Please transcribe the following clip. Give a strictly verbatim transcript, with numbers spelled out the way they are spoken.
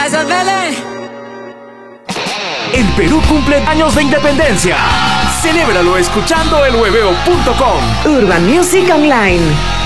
Gracias, Belén. El Perú cumple años de independencia. Celébralo escuchando el hueveo punto com. Urban Music Online.